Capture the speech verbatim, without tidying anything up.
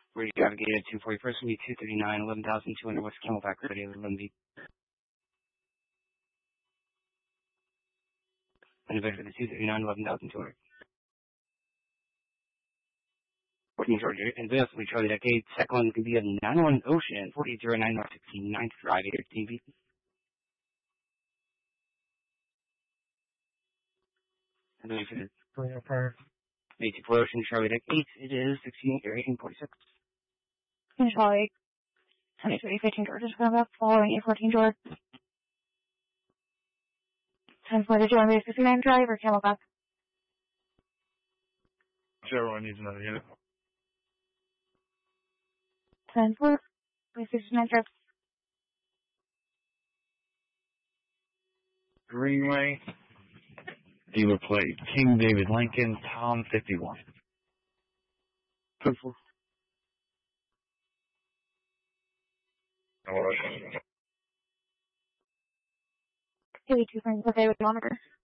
British Navigator two forty-first, will be two thirty-nine, eleven thousand two hundred West Camelback Radio, Lindsay. And the for the two thirty-nine, eleven thousand two hundred. fourteen Georgia, advance, we Charlie Deck eight, second one could be a nine one Ocean, forty oh nine North sixteen, ninth drive, eight thirteen feet. And then for the Toyota eighty-four Ocean, Charlie Deck eight, it is sixteen, or eighteen forty-six. Charlie, twenty-three fifteen Georgia, coming up, following eight fourteen Georgia. ten four to join me, fifty-nine drive or Camelback? Whichever one needs another unit. ten four, fifty-nine drive. Greenway, dealer plate, King David Lincoln, Tom fifty-one. ten four. Alright. eighty-two, okay with monitor.